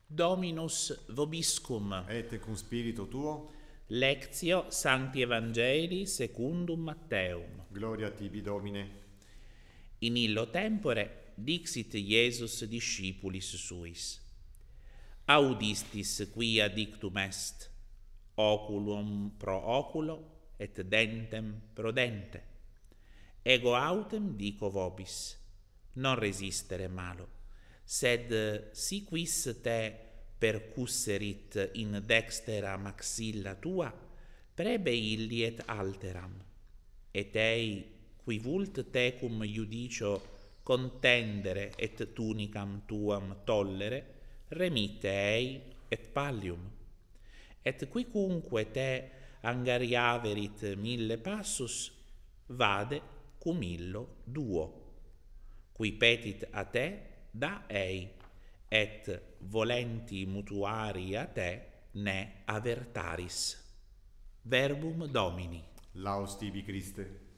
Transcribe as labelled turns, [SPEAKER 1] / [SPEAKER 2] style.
[SPEAKER 1] Dominus vobiscum.
[SPEAKER 2] Et cum spiritu tuo,
[SPEAKER 1] Lectio Sancti Evangelii secundum Matteum.
[SPEAKER 2] gloria tibi Domine.
[SPEAKER 1] In illo tempore dixit Iesus discipulis suis. Audistis quia dictum est, oculum pro oculo et dentem pro dente. Ego autem dico vobis, non resistere malo, sed si quis te percusserit in dextera maxilla tua, prebe illi et alteram, et ei, qui vult tecum iudicio contendere et tunicam tuam tollere, remitte ei et pallium. Et quicunque te angariaverit 1000 passus, vade cum illo duo. Qui petit a te, da ei, et volenti mutuari a te, ne avertaris. Verbum Domini.
[SPEAKER 2] Laus tibi Christe.